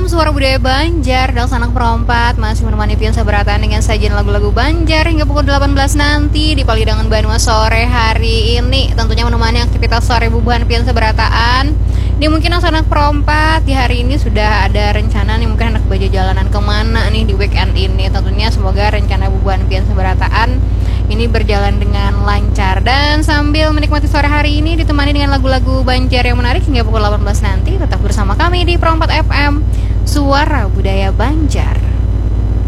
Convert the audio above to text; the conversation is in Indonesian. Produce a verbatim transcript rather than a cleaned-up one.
Suara Budaya Banjar, Dal Sanak Perompat masih menemani pion sabratan dengan sajian lagu-lagu Banjar hingga pukul delapan belas nanti di Palidangan Banua sore hari ini. Tentunya menemani aktivitas sore bubuhan pion sabarataan. Ini mungkin Sanak Perompat di hari ini sudah ada rencana nih, mungkin anak baja jalanan kemana nih di weekend ini. Tentunya semoga rencana bubuhan pion sabarataan ini berjalan dengan lancar dan sambil menikmati sore hari ini ditemani dengan lagu-lagu Banjar yang menarik hingga pukul delapan belas nanti. Tetap bersama kami di Perompat F M, Suara Budaya Banjar.